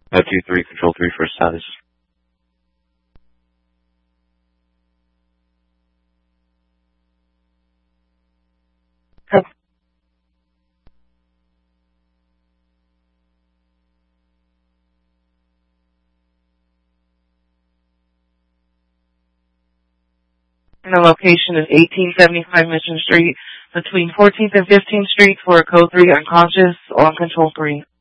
2-3, Control 3 for status. And the location is 1875 Mission Street between 14th and 15th Street for a Code 3 unconscious on Control 3.